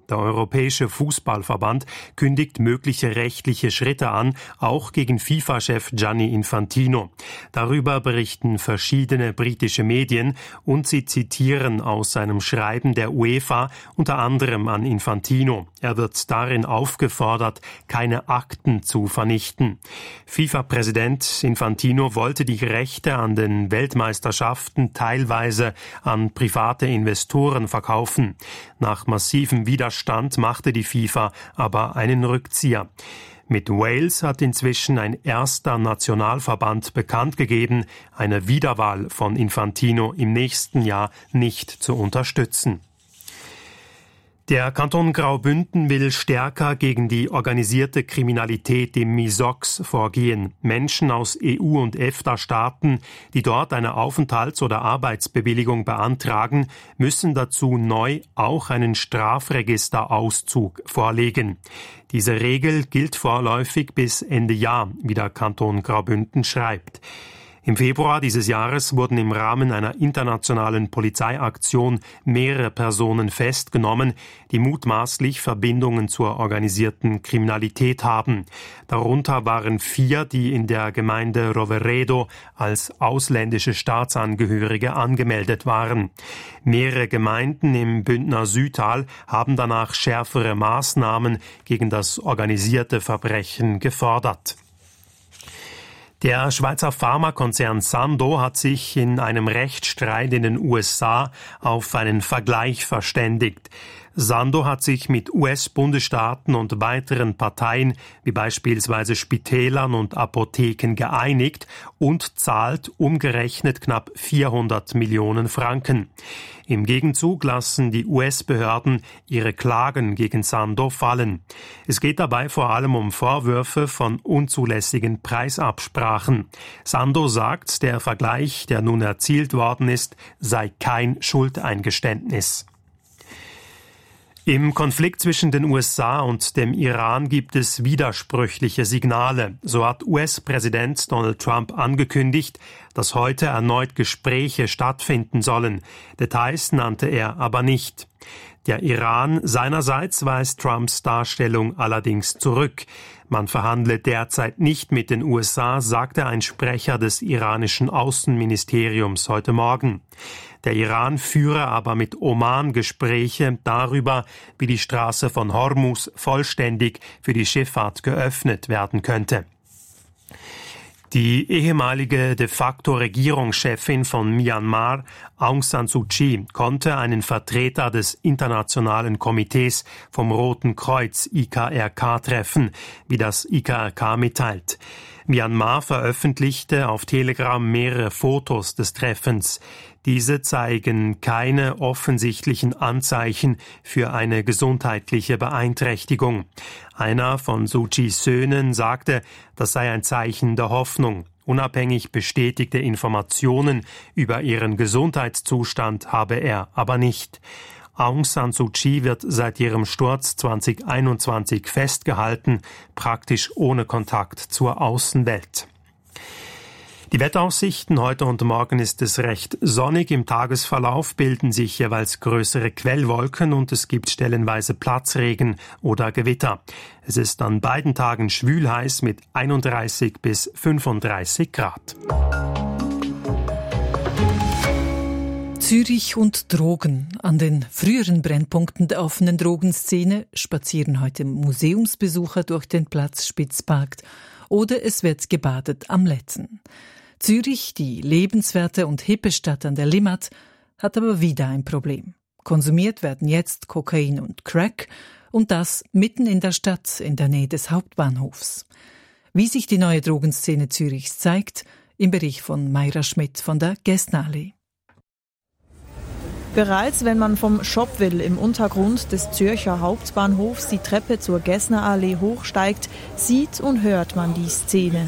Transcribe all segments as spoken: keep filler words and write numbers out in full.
Der Europäische Fußballverband kündigt mögliche rechtliche Schritte an, auch gegen FIFA-Chef Gianni Infantino. Darüber berichten verschiedene britische Medien und sie zitieren aus seinem Schreiben der UEFA unter anderem an Infantino. Er wird darin aufgefordert, keine Akten zu vernichten. FIFA-Präsident Infantino wollte die Rechte an den Weltmeisterschaften teilweise an private Investoren verkaufen. Nach massivem Widerstand Stand machte die FIFA aber einen Rückzieher. Mit Wales hat inzwischen ein erster Nationalverband bekannt gegeben, eine Wiederwahl von Infantino im nächsten Jahr nicht zu unterstützen. Der Kanton Graubünden will stärker gegen die organisierte Kriminalität im Misox vorgehen. Menschen aus E U- und EFTA-Staaten, die dort eine Aufenthalts- oder Arbeitsbewilligung beantragen, müssen dazu neu auch einen Strafregisterauszug vorlegen. Diese Regel gilt vorläufig bis Ende Jahr, wie der Kanton Graubünden schreibt. Im Februar dieses Jahres wurden im Rahmen einer internationalen Polizeiaktion mehrere Personen festgenommen, die mutmaßlich Verbindungen zur organisierten Kriminalität haben. Darunter waren vier, die in der Gemeinde Roveredo als ausländische Staatsangehörige angemeldet waren. Mehrere Gemeinden im Bündner Südtal haben danach schärfere Maßnahmen gegen das organisierte Verbrechen gefordert. Der Schweizer Pharmakonzern Sandoz hat sich in einem Rechtsstreit in den U S A auf einen Vergleich verständigt. Sandoz hat sich mit U S-Bundesstaaten und weiteren Parteien wie beispielsweise Spitälern und Apotheken geeinigt und zahlt umgerechnet knapp vierhundert Millionen Franken. Im Gegenzug lassen die U S-Behörden ihre Klagen gegen Sandoz fallen. Es geht dabei vor allem um Vorwürfe von unzulässigen Preisabsprachen. Sandoz sagt, der Vergleich, der nun erzielt worden ist, sei kein Schuldeingeständnis. Im Konflikt zwischen den U S A und dem Iran gibt es widersprüchliche Signale. So hat U S-Präsident Donald Trump angekündigt, dass heute erneut Gespräche stattfinden sollen. Details nannte er aber nicht. Der Iran seinerseits weist Trumps Darstellung allerdings zurück. Man verhandle derzeit nicht mit den U S A, sagte ein Sprecher des iranischen Außenministeriums heute Morgen. Der Iran führe aber mit Oman Gespräche darüber, wie die Straße von Hormuz vollständig für die Schifffahrt geöffnet werden könnte. Die ehemalige de facto Regierungschefin von Myanmar, Aung San Suu Kyi, konnte einen Vertreter des Internationalen Komitees vom Roten Kreuz I K R K treffen, wie das I K R K mitteilt. Myanmar veröffentlichte auf Telegram mehrere Fotos des Treffens. Diese zeigen keine offensichtlichen Anzeichen für eine gesundheitliche Beeinträchtigung. Einer von Suu Kyis Söhnen sagte, das sei ein Zeichen der Hoffnung. Unabhängig bestätigte Informationen über ihren Gesundheitszustand habe er aber nicht. Aung San Suu Kyi wird seit ihrem Sturz zwanzig einundzwanzig festgehalten, praktisch ohne Kontakt zur Außenwelt. Die Wetteraussichten heute und morgen ist es recht sonnig. Im Tagesverlauf bilden sich jeweils größere Quellwolken und es gibt stellenweise Platzregen oder Gewitter. Es ist an beiden Tagen schwülheiß mit einunddreißig bis fünfunddreißig Grad. Zürich und Drogen. An den früheren Brennpunkten der offenen Drogenszene spazieren heute Museumsbesucher durch den Platz Spitzberg oder es wird gebadet am Letten. Zürich, die lebenswerte und hippe Stadt an der Limmat, hat aber wieder ein Problem. Konsumiert werden jetzt Kokain und Crack und das mitten in der Stadt, in der Nähe des Hauptbahnhofs. Wie sich die neue Drogenszene Zürichs zeigt, im Bericht von Mayra Schmidt von der Gessnerallee. Bereits wenn man vom Schopwil im Untergrund des Zürcher Hauptbahnhofs die Treppe zur Gessnerallee hochsteigt, sieht und hört man die Szene.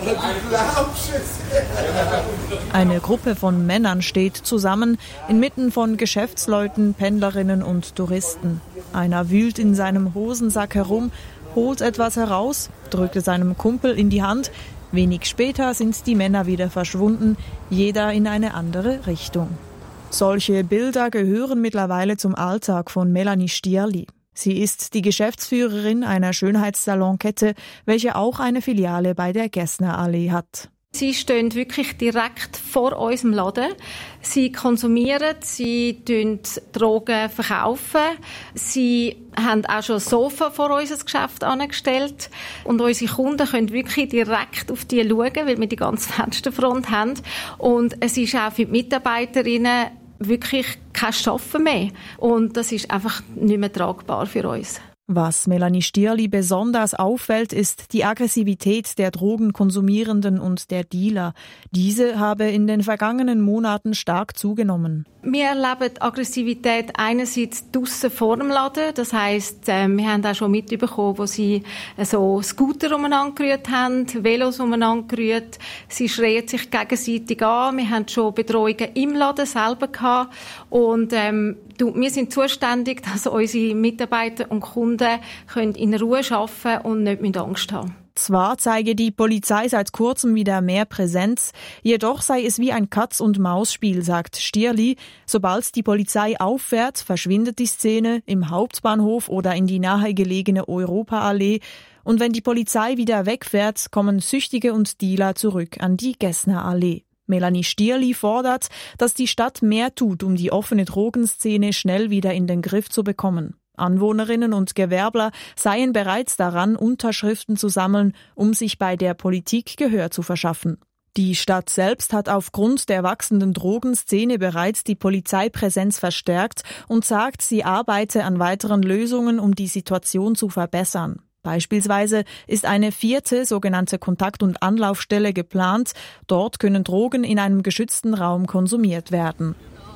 Eine Gruppe von Männern steht zusammen, inmitten von Geschäftsleuten, Pendlerinnen und Touristen. Einer wühlt in seinem Hosensack herum, holt etwas heraus, drückt es seinem Kumpel in die Hand. Wenig später sind die Männer wieder verschwunden, jeder in eine andere Richtung. Solche Bilder gehören mittlerweile zum Alltag von Melanie Stierli. Sie ist die Geschäftsführerin einer Schönheitssalonkette, welche auch eine Filiale bei der Gessnerallee hat. Sie stehen wirklich direkt vor unserem Laden. Sie konsumieren, sie verkaufen Drogen verkaufen. Sie haben auch schon Sofa vor unser Geschäft angestellt. Und unsere Kunden können wirklich direkt auf die schauen, weil wir die ganze Fensterfront haben. Und es ist auch für die Mitarbeiterinnen wirklich kein Arbeiten mehr. Und das ist einfach nicht mehr tragbar für uns. Was Melanie Stierli besonders auffällt, ist die Aggressivität der Drogenkonsumierenden und der Dealer. Diese habe in den vergangenen Monaten stark zugenommen. Wir erleben Aggressivität einerseits draussen vor dem Laden. Das heisst, äh, wir haben auch schon mitbekommen, wo sie äh, so Scooter umeinander gerührt haben, Velos umeinander gerührt. Sie schreien sich gegenseitig an. Wir haben schon Bedrohungen im Laden selber gehabt. Und ähm, du, wir sind zuständig, dass unsere Mitarbeiter und Kunden können in Ruhe arbeiten und nicht mit Angst haben. Zwar zeige die Polizei seit kurzem wieder mehr Präsenz, jedoch sei es wie ein Katz-und-Maus-Spiel, sagt Stierli. Sobald die Polizei auffährt, verschwindet die Szene im Hauptbahnhof oder in die nahegelegene Europaallee. Und wenn die Polizei wieder wegfährt, kommen Süchtige und Dealer zurück an die Gessnerallee. Melanie Stierli fordert, dass die Stadt mehr tut, um die offene Drogenszene schnell wieder in den Griff zu bekommen. Anwohnerinnen und Gewerbler seien bereits daran, Unterschriften zu sammeln, um sich bei der Politik Gehör zu verschaffen. Die Stadt selbst hat aufgrund der wachsenden Drogenszene bereits die Polizeipräsenz verstärkt und sagt, sie arbeite an weiteren Lösungen, um die Situation zu verbessern. Beispielsweise ist eine vierte sogenannte Kontakt- und Anlaufstelle geplant. Dort können Drogen in einem geschützten Raum konsumiert werden.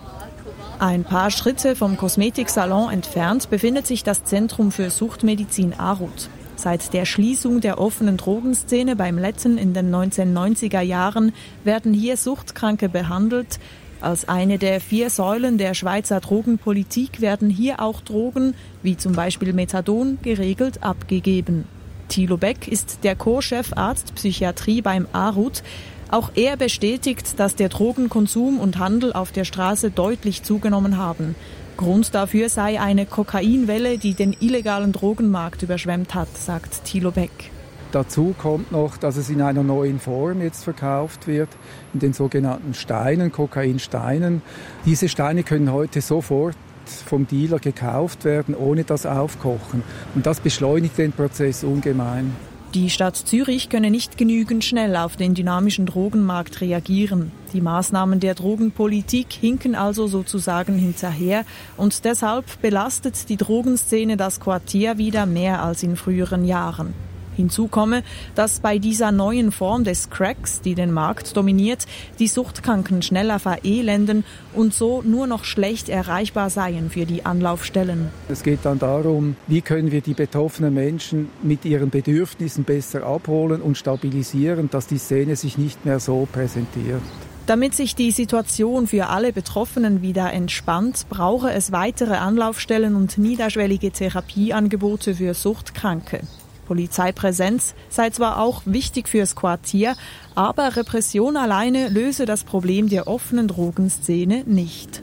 Ein paar Schritte vom Kosmetiksalon entfernt befindet sich das Zentrum für Suchtmedizin Arut. Seit der Schließung der offenen Drogenszene beim Letten in den neunzehnhundertneunziger Jahren werden hier Suchtkranke behandelt. Als eine der vier Säulen der Schweizer Drogenpolitik werden hier auch Drogen, wie zum Beispiel Methadon, geregelt abgegeben. Thilo Beck ist der Co-Chef Arzt Psychiatrie beim Arut. Auch er bestätigt, dass der Drogenkonsum und Handel auf der Straße deutlich zugenommen haben. Grund dafür sei eine Kokainwelle, die den illegalen Drogenmarkt überschwemmt hat, sagt Thilo Beck. Dazu kommt noch, dass es in einer neuen Form jetzt verkauft wird, in den sogenannten Steinen, Kokainsteinen. Diese Steine können heute sofort vom Dealer gekauft werden, ohne das Aufkochen. Und das beschleunigt den Prozess ungemein. Die Stadt Zürich könne nicht genügend schnell auf den dynamischen Drogenmarkt reagieren. Die Maßnahmen der Drogenpolitik hinken also sozusagen hinterher und deshalb belastet die Drogenszene das Quartier wieder mehr als in früheren Jahren. Hinzu komme, dass bei dieser neuen Form des Cracks, die den Markt dominiert, die Suchtkranken schneller verelenden und so nur noch schlecht erreichbar seien für die Anlaufstellen. Es geht dann darum, wie können wir die betroffenen Menschen mit ihren Bedürfnissen besser abholen und stabilisieren, dass die Szene sich nicht mehr so präsentiert. Damit sich die Situation für alle Betroffenen wieder entspannt, brauche es weitere Anlaufstellen und niederschwellige Therapieangebote für Suchtkranke. Polizeipräsenz sei zwar auch wichtig fürs Quartier, aber Repression alleine löse das Problem der offenen Drogenszene nicht.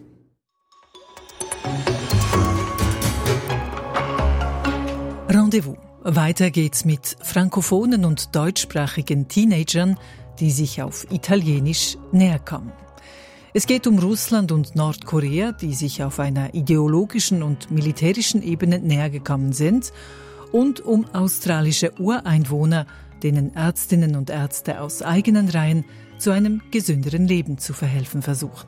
Rendezvous. Weiter geht's mit frankophonen und deutschsprachigen Teenagern, die sich auf Italienisch näher kommen. Es geht um Russland und Nordkorea, die sich auf einer ideologischen und militärischen Ebene näher gekommen sind, und um australische Ureinwohner, denen Ärztinnen und Ärzte aus eigenen Reihen zu einem gesünderen Leben zu verhelfen versuchen.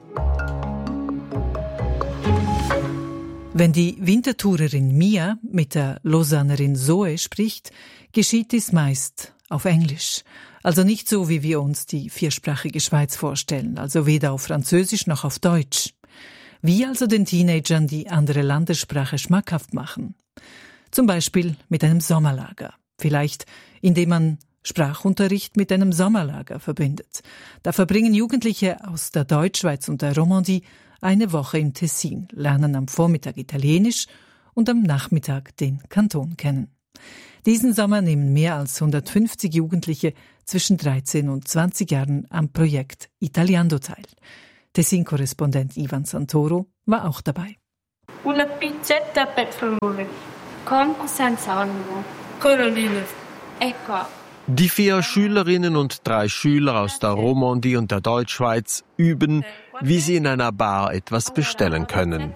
Wenn die Wintertourerin Mia mit der Lausannerin Zoe spricht, geschieht dies meist auf Englisch. Also nicht so, wie wir uns die viersprachige Schweiz vorstellen, also weder auf Französisch noch auf Deutsch. Wie also den Teenagern die andere Landessprache schmackhaft machen? Zum Beispiel mit einem Sommerlager. Vielleicht, indem man Sprachunterricht mit einem Sommerlager verbindet. Da verbringen Jugendliche aus der Deutschschweiz und der Romandie eine Woche im Tessin, lernen am Vormittag Italienisch und am Nachmittag den Kanton kennen. Diesen Sommer nehmen mehr als hundertfünfzig Jugendliche zwischen dreizehn und zwanzig Jahren am Projekt Italiando teil. Tessin-Korrespondent Ivan Santoro war auch dabei. Una pizzetta per favore. Con o senza olio? Con Olive. Ecco. Die vier Schülerinnen und drei Schüler aus der Romandie und der Deutschschweiz üben, wie sie in einer Bar etwas bestellen können.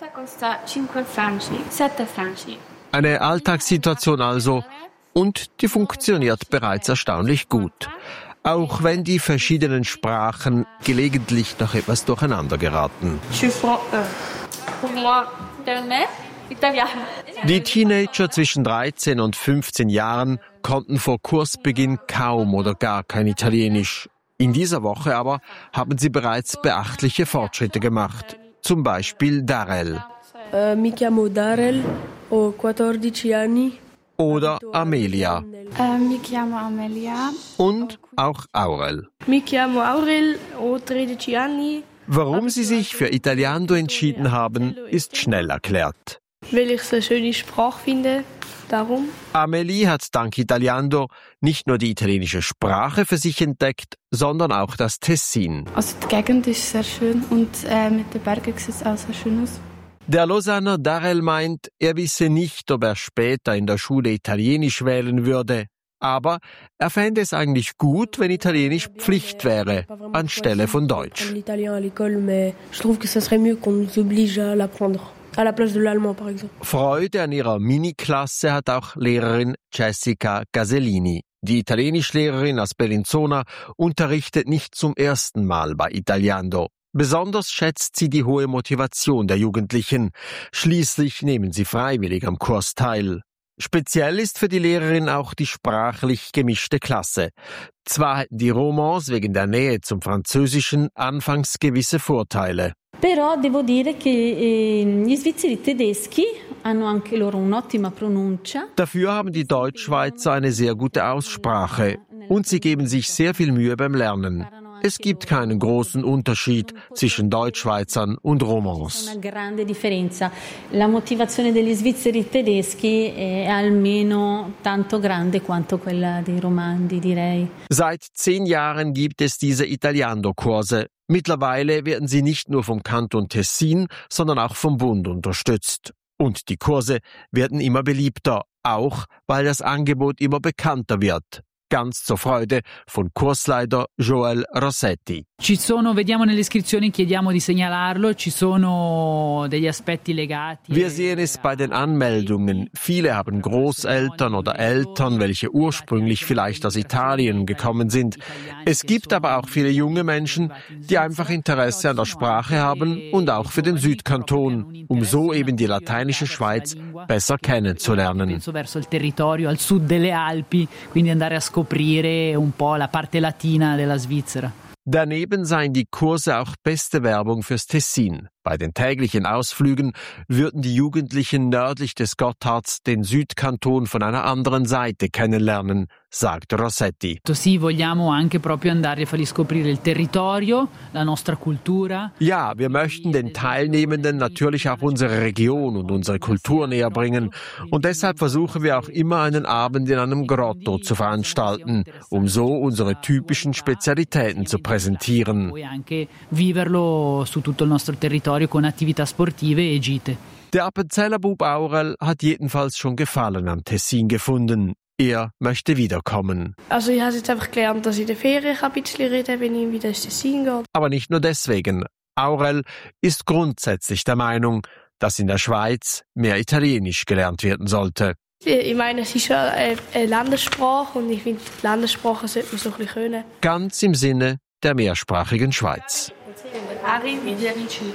Eine Alltagssituation also, und die funktioniert bereits erstaunlich gut. Auch wenn die verschiedenen Sprachen gelegentlich noch etwas durcheinander geraten. Die Teenager zwischen dreizehn und fünfzehn Jahren konnten vor Kursbeginn kaum oder gar kein Italienisch. In dieser Woche aber haben sie bereits beachtliche Fortschritte gemacht. Zum Beispiel Darel. Uh, mi chiamo Darel, ho quattordici anni. Oder Amelia. Uh, mi chiamo Amelia. Und auch Aurel. Mi chiamo Aurel, ho tredici anni. Warum sie sich für Italiando entschieden haben, ist schnell erklärt. Weil ich es eine schöne Sprache finde, darum. Amelie hat dank Italiando nicht nur die italienische Sprache für sich entdeckt, sondern auch das Tessin. Also die Gegend ist sehr schön und äh, mit den Bergen sieht es auch sehr schön aus. Der Lausanner Darel meint, er wisse nicht, ob er später in der Schule Italienisch wählen würde. Aber er fände es eigentlich gut, wenn Italienisch Pflicht wäre, anstelle von Deutsch. Freude an ihrer Mini-Klasse hat auch Lehrerin Jessica Gasellini. Die Italienischlehrerin aus Bellinzona unterrichtet nicht zum ersten Mal bei Italiando. Besonders schätzt sie die hohe Motivation der Jugendlichen. Schließlich nehmen sie freiwillig am Kurs teil. Speziell ist für die Lehrerin auch die sprachlich gemischte Klasse. Zwar hätten die Romans wegen der Nähe zum Französischen anfangs gewisse Vorteile. Però devo dire che gli svizzeri tedeschi hanno anche loro un'ottima pronuncia. Dafür haben die Deutschschweizer eine sehr gute Aussprache und sie geben sich sehr viel Mühe beim Lernen. Es gibt keinen großen Unterschied zwischen Deutschschweizern und Romans. Una grande differenza. La motivazione degli svizzeri tedeschi è almeno tanto grande quanto quella dei romandi, direi. Seit zehn Jahren gibt es diese Italiando-Kurse. Mittlerweile werden sie nicht nur vom Kanton Tessin, sondern auch vom Bund unterstützt. Und die Kurse werden immer beliebter, auch weil das Angebot immer bekannter wird. Ganz zur Freude von Kursleiter Joel Rossetti. Ci sono, vediamo nelle iscrizioni, chiediamo di segnalarlo, ci sono degli aspetti legati. Wir sehen es bei den Anmeldungen. Viele haben Großeltern oder Eltern, welche ursprünglich vielleicht aus Italien gekommen sind. Es gibt aber auch viele junge Menschen, die einfach Interesse an der Sprache haben und auch für den Südkanton, um so eben die lateinische Schweiz besser kennenzulernen. Verso il territorio al sud delle Alpi, quindi andare a scoprire un po' la parte latina della Svizzera. Daneben seien die Kurse auch beste Werbung fürs Tessin. Bei den täglichen Ausflügen würden die Jugendlichen nördlich des Gotthards den Südkanton von einer anderen Seite kennenlernen, sagt Rossetti. Sì, vogliamo anche proprio andare a fargli scoprire il territorio, la nostra cultura. Ja, wir möchten den Teilnehmenden natürlich auch unsere Region und unsere Kultur näher bringen. Und deshalb versuchen wir auch immer einen Abend in einem Grotto zu veranstalten, um so unsere typischen Spezialitäten zu präsentieren. Poi anche viverlo su tutto il nostro territorio con attività sportive e gite. Der Appenzeller Bub Aurel hat jedenfalls schon Gefallen am Tessin gefunden. Er möchte wiederkommen. Also ich habe jetzt einfach gelernt, dass ich in der Ferien ein bisschen reden kann, wenn ich wieder ins Tessin gehe. Aber nicht nur deswegen. Aurel ist grundsätzlich der Meinung, dass in der Schweiz mehr Italienisch gelernt werden sollte. Ich meine, es ist ja eine Landessprache und ich finde, die Landessprache sollte man so ein bisschen können. Ganz im Sinne der mehrsprachigen Schweiz. Arrivederci.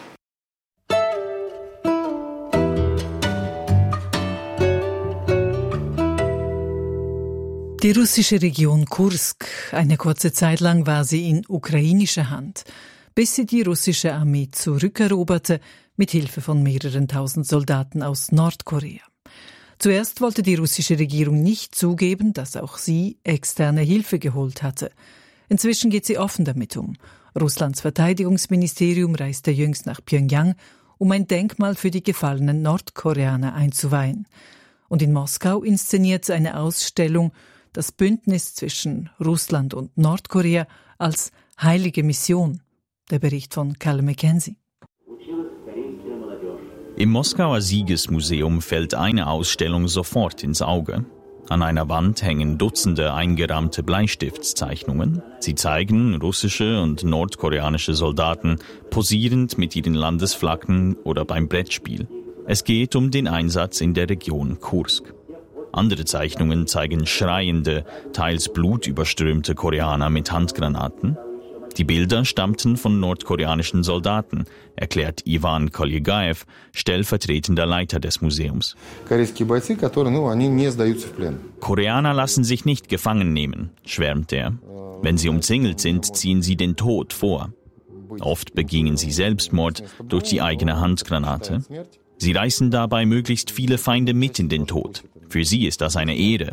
Die russische Region Kursk. Eine kurze Zeit lang war sie in ukrainischer Hand, bis sie die russische Armee zurückeroberte, mit Hilfe von mehreren tausend Soldaten aus Nordkorea. Zuerst wollte die russische Regierung nicht zugeben, dass auch sie externe Hilfe geholt hatte. Inzwischen geht sie offen damit um. Russlands Verteidigungsministerium reiste jüngst nach Pjöngjang, um ein Denkmal für die gefallenen Nordkoreaner einzuweihen. Und in Moskau inszeniert eine Ausstellung das Bündnis zwischen Russland und Nordkorea als heilige Mission. Der Bericht von Carl Mackenzie. Im Moskauer Siegesmuseum fällt eine Ausstellung sofort ins Auge. An einer Wand hängen Dutzende eingerahmte Bleistiftzeichnungen. Sie zeigen russische und nordkoreanische Soldaten posierend mit ihren Landesflaggen oder beim Brettspiel. Es geht um den Einsatz in der Region Kursk. Andere Zeichnungen zeigen schreiende, teils blutüberströmte Koreaner mit Handgranaten. Die Bilder stammten von nordkoreanischen Soldaten, erklärt Ivan Koljegaev, stellvertretender Leiter des Museums. Koreaner lassen sich nicht gefangen nehmen, schwärmt er. Wenn sie umzingelt sind, ziehen sie den Tod vor. Oft begingen sie Selbstmord durch die eigene Handgranate. Sie reißen dabei möglichst viele Feinde mit in den Tod. Für sie ist das eine Ehre.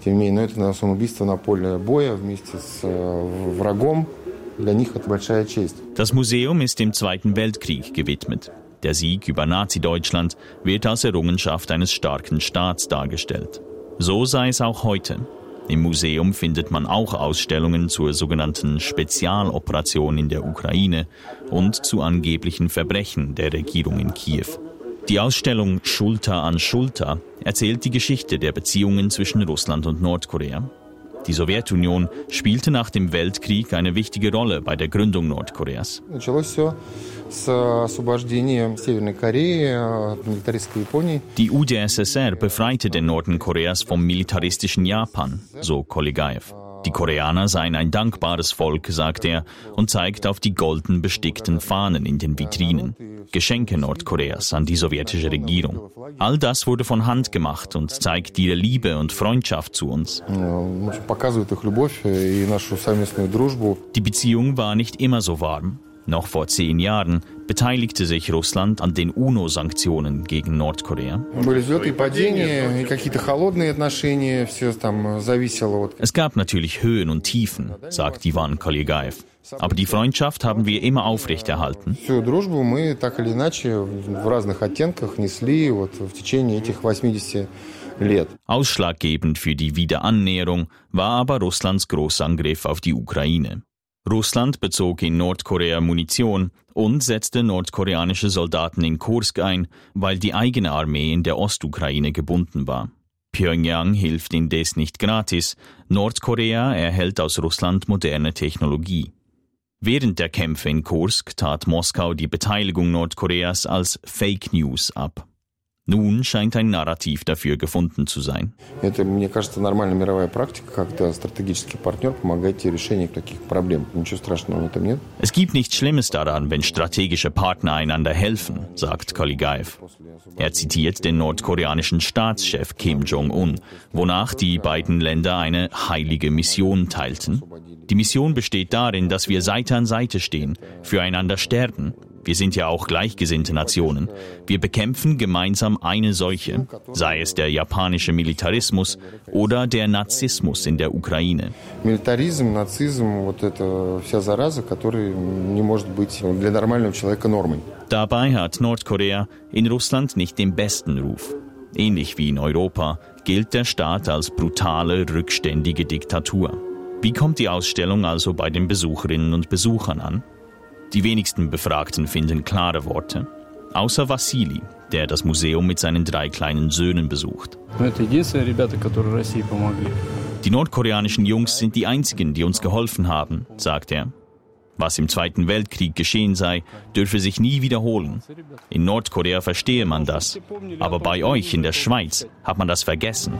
Das Museum ist dem Zweiten Weltkrieg gewidmet. Der Sieg über Nazi-Deutschland wird als Errungenschaft eines starken Staats dargestellt. So sei es auch heute. Im Museum findet man auch Ausstellungen zur sogenannten Spezialoperation in der Ukraine und zu angeblichen Verbrechen der Regierung in Kiew. Die Ausstellung Schulter an Schulter erzählt die Geschichte der Beziehungen zwischen Russland und Nordkorea. Die Sowjetunion spielte nach dem Weltkrieg eine wichtige Rolle bei der Gründung Nordkoreas. Die U d S S R befreite den Norden Koreas vom militaristischen Japan, so Koljegaev. Die Koreaner seien ein dankbares Volk, sagt er, und zeigt auf die golden bestickten Fahnen in den Vitrinen. Geschenke Nordkoreas an die sowjetische Regierung. All das wurde von Hand gemacht und zeigt ihre Liebe und Freundschaft zu uns. Die Beziehung war nicht immer so warm. Noch vor zehn Jahren beteiligte sich Russland an den UNO-Sanktionen gegen Nordkorea. Es gab natürlich Höhen und Tiefen, sagt Ivan Koljegaev. Aber die Freundschaft haben wir immer aufrechterhalten. Ausschlaggebend für die Wiederannäherung war aber Russlands Großangriff auf die Ukraine. Russland bezog in Nordkorea Munition und setzte nordkoreanische Soldaten in Kursk ein, weil die eigene Armee in der Ostukraine gebunden war. Pyongyang hilft indes nicht gratis. Nordkorea erhält aus Russland moderne Technologie. Während der Kämpfe in Kursk tat Moskau die Beteiligung Nordkoreas als Fake News ab. Nun scheint ein Narrativ dafür gefunden zu sein. Es gibt nichts Schlimmes daran, wenn strategische Partner einander helfen, sagt Koljegaev. Er zitiert den nordkoreanischen Staatschef Kim Jong-un, wonach die beiden Länder eine heilige Mission teilten. Die Mission besteht darin, dass wir Seite an Seite stehen, füreinander sterben. Wir sind ja auch gleichgesinnte Nationen. Wir bekämpfen gemeinsam eine Seuche, sei es der japanische Militarismus oder der Nazismus in der Ukraine. Militarism, Nazism, вот это вся зараза, которая не может быть для нормального человека нормой. Dabei hat Nordkorea in Russland nicht den besten Ruf. Ähnlich wie in Europa gilt der Staat als brutale, rückständige Diktatur. Wie kommt die Ausstellung also bei den Besucherinnen und Besuchern an? Die wenigsten Befragten finden klare Worte. Außer Wassili, der das Museum mit seinen drei kleinen Söhnen besucht. Die nordkoreanischen Jungs sind die einzigen, die uns geholfen haben, sagt er. Was im Zweiten Weltkrieg geschehen sei, dürfe sich nie wiederholen. In Nordkorea verstehe man das. Aber bei euch in der Schweiz hat man das vergessen.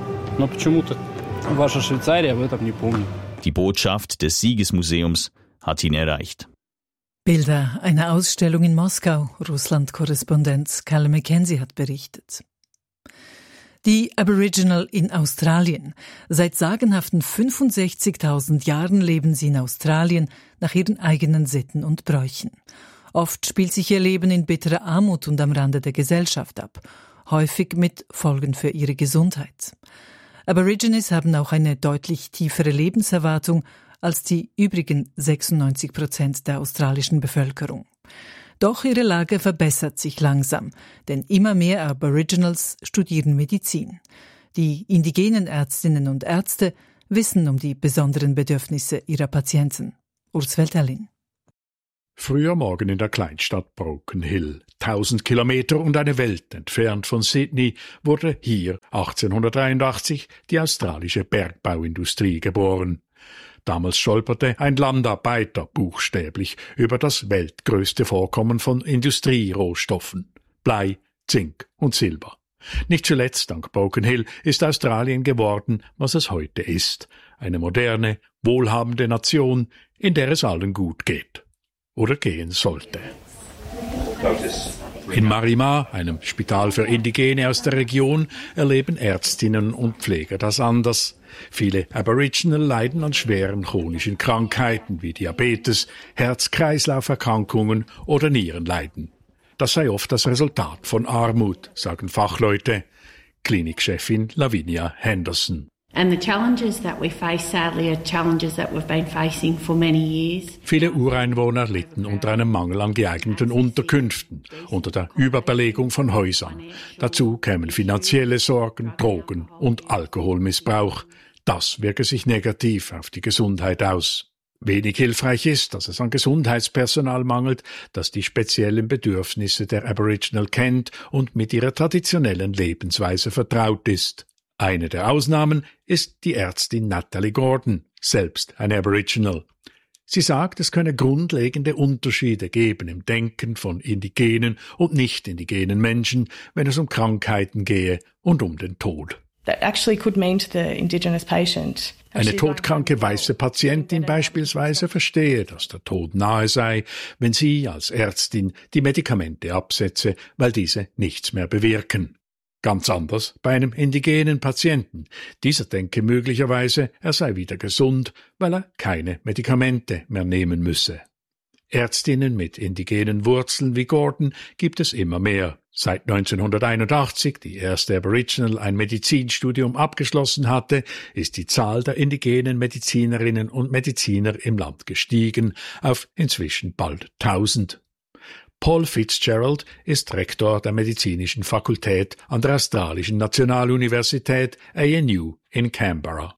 Die Botschaft des Siegesmuseums hat ihn erreicht. Bilder einer Ausstellung in Moskau, Russland-Korrespondenz Carl Mackenzie hat berichtet. Die Aboriginal in Australien. Seit sagenhaften fünfundsechzigtausend Jahren leben sie in Australien nach ihren eigenen Sitten und Bräuchen. Oft spielt sich ihr Leben in bitterer Armut und am Rande der Gesellschaft ab, häufig mit Folgen für ihre Gesundheit. Aborigines haben auch eine deutlich tiefere Lebenserwartung als die übrigen sechsundneunzig Prozent der australischen Bevölkerung. Doch ihre Lage verbessert sich langsam, denn immer mehr Aboriginals studieren Medizin. Die indigenen Ärztinnen und Ärzte wissen um die besonderen Bedürfnisse ihrer Patienten. Urs Welterlin. Früher Morgen in der Kleinstadt Broken Hill. Tausend Kilometer und eine Welt entfernt von Sydney wurde hier achtzehnhundertdreiundachtzig die australische Bergbauindustrie geboren. Damals stolperte ein Landarbeiter buchstäblich über das weltgrößte Vorkommen von Industrierohstoffen: Blei, Zink und Silber. Nicht zuletzt dank Broken Hill ist Australien geworden, was es heute ist: eine moderne, wohlhabende Nation, in der es allen gut geht. Oder gehen sollte. In Marima, einem Spital für Indigene aus der Region, erleben Ärztinnen und Pfleger das anders. Viele Aboriginal leiden an schweren chronischen Krankheiten wie Diabetes, Herz-Kreislauf-Erkrankungen oder Nierenleiden. Das sei oft das Resultat von Armut, sagen Fachleute. Klinikchefin Lavinia Henderson. And the challenges that we face, sadly, are challenges that we've been facing for many years. Viele Ureinwohner litten unter einem Mangel an geeigneten Unterkünften, unter der Überbelegung von Häusern. Dazu kämen finanzielle Sorgen, Drogen- und Alkoholmissbrauch. Das wirke sich negativ auf die Gesundheit aus. Wenig hilfreich ist, dass es an Gesundheitspersonal mangelt, das die speziellen Bedürfnisse der Aboriginal kennt und mit ihrer traditionellen Lebensweise vertraut ist. Eine der Ausnahmen ist die Ärztin Natalie Gordon, selbst ein Aboriginal. Sie sagt, es könne grundlegende Unterschiede geben im Denken von indigenen und nicht-indigenen Menschen, wenn es um Krankheiten gehe und um den Tod. Eine todkranke weiße Patientin beispielsweise verstehe, dass der Tod nahe sei, wenn sie als Ärztin die Medikamente absetze, weil diese nichts mehr bewirken. Ganz anders bei einem indigenen Patienten. Dieser denke möglicherweise, er sei wieder gesund, weil er keine Medikamente mehr nehmen müsse. Ärztinnen mit indigenen Wurzeln wie Gordon gibt es immer mehr. Seit neunzehnhunderteinundachtzig die erste Aboriginal ein Medizinstudium abgeschlossen hatte, ist die Zahl der indigenen Medizinerinnen und Mediziner im Land gestiegen auf inzwischen bald tausend. Paul Fitzgerald ist Rektor der Medizinischen Fakultät an der Australischen Nationaluniversität A N U in Canberra.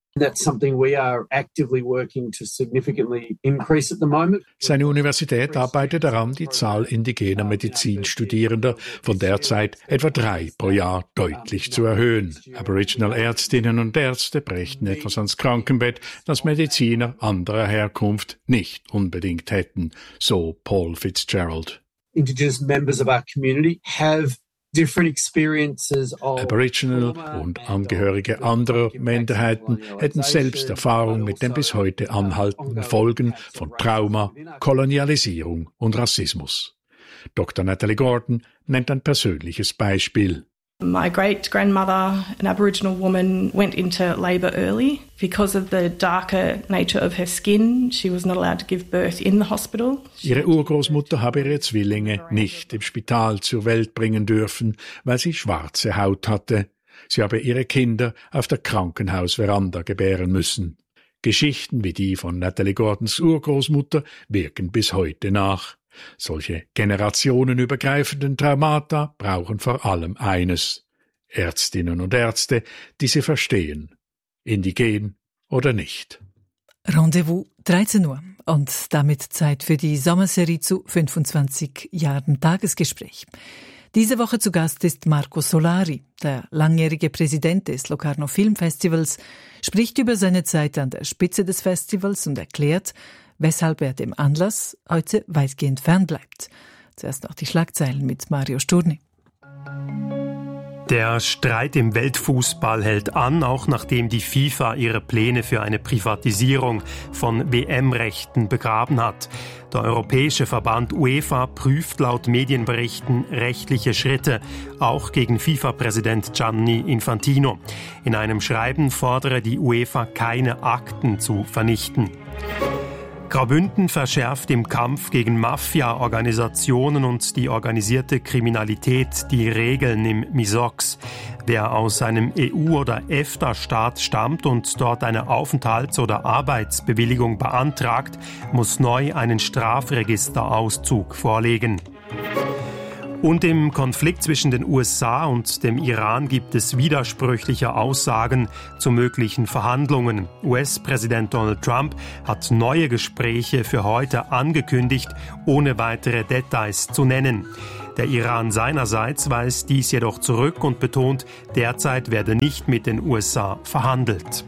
Seine Universität arbeitet daran, die Zahl indigener Medizinstudierender von derzeit etwa drei pro Jahr deutlich zu erhöhen. Aboriginal-Ärztinnen und Ärzte brächten etwas ans Krankenbett, das Mediziner anderer Herkunft nicht unbedingt hätten, so Paul Fitzgerald. Indigenous members of our community have different experiences of Aboriginal und Angehörige anderer Minderheiten hätten selbst Erfahrung mit den bis heute anhaltenden Folgen von Trauma, Kolonialisierung und Rassismus. Doktor Natalie Gordon nennt ein persönliches Beispiel. My great-grandmother, an Aboriginal woman, went into labour early. Because of the darker nature of her skin, she was not allowed to give birth in the hospital. Ihre Urgroßmutter habe ihre Zwillinge nicht im Spital zur Welt bringen dürfen, weil sie schwarze Haut hatte. Sie habe ihre Kinder auf der Krankenhausveranda gebären müssen. Geschichten wie die von Natalie Gordons Urgroßmutter wirken bis heute nach. Solche generationenübergreifenden Traumata brauchen vor allem eines: Ärztinnen und Ärzte, die sie verstehen, indigen oder nicht. Rendezvous dreizehn Uhr und damit Zeit für die Sommerserie zu fünfundzwanzig Jahren Tagesgespräch. Diese Woche zu Gast ist Marco Solari, der langjährige Präsident des Locarno Filmfestivals, spricht über seine Zeit an der Spitze des Festivals und erklärt, weshalb er dem Anlass heute weitgehend fernbleibt. Zuerst noch die Schlagzeilen mit Mario Sturni. Der Streit im Weltfußball hält an, auch nachdem die FIFA ihre Pläne für eine Privatisierung von W M-Rechten begraben hat. Der Europäische Verband UEFA prüft laut Medienberichten rechtliche Schritte, auch gegen FIFA-Präsident Gianni Infantino. In einem Schreiben fordere die UEFA, keine Akten zu vernichten. Graubünden verschärft im Kampf gegen Mafia-Organisationen und die organisierte Kriminalität die Regeln im Misox. Wer aus einem E U- oder EFTA-Staat stammt und dort eine Aufenthalts- oder Arbeitsbewilligung beantragt, muss neu einen Strafregisterauszug vorlegen. Und im Konflikt zwischen den U S A und dem Iran gibt es widersprüchliche Aussagen zu möglichen Verhandlungen. U S-Präsident Donald Trump hat neue Gespräche für heute angekündigt, ohne weitere Details zu nennen. Der Iran seinerseits weist dies jedoch zurück und betont, derzeit werde nicht mit den U S A verhandelt.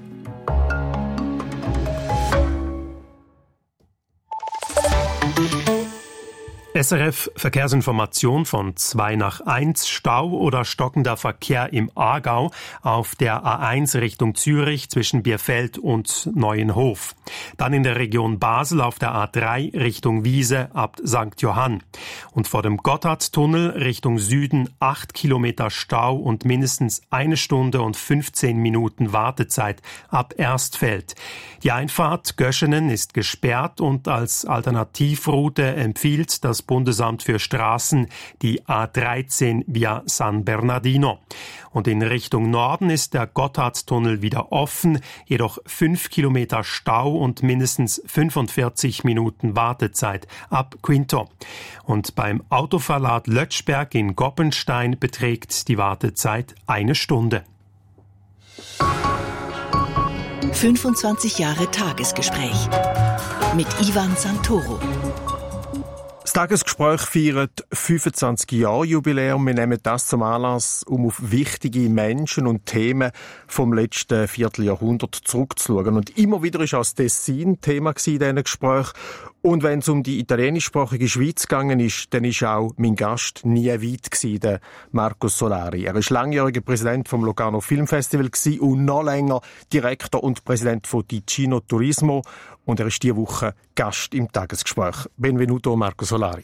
S R F Verkehrsinformation von zwei nach eins. Stau oder stockender Verkehr im Aargau auf der A eins Richtung Zürich zwischen Bierfeld und Neuenhof. Dann in der Region Basel auf der A drei Richtung Wiese ab Sankt Johann. Und vor dem Gotthardtunnel Richtung Süden acht Kilometer Stau und mindestens eine Stunde und fünfzehn Minuten Wartezeit ab Erstfeld. Die Einfahrt Göschenen ist gesperrt und als Alternativroute empfiehlt das Bundesamt für Straßen die A dreizehn via San Bernardino. Und in Richtung Norden ist der Gotthardtunnel wieder offen, jedoch fünf Kilometer Stau und mindestens fünfundvierzig Minuten Wartezeit ab Quinto. Und beim Autoverlad Lötschberg in Goppenstein beträgt die Wartezeit eine Stunde. fünfundzwanzig Jahre Tagesgespräch mit Ivan Santoro. Das Tagesgespräch feiert fünfundzwanzig Jahre Jubiläum. Wir nehmen das zum Anlass, um auf wichtige Menschen und Themen vom letzten Vierteljahrhundert zurückzuschauen. Und immer wieder war auch das Tessin Thema in diesen Gesprächen. Und wenn es um die italienischsprachige Schweiz gegangen ist, dann ist auch mein Gast nie weit gewesen, der Marco Solari. Er war langjähriger Präsident vom Locarno Filmfestival und noch länger Direktor und Präsident von Ticino Turismo. Und er ist diese Woche Gast im Tagesgespräch. Benvenuto Marco Solari.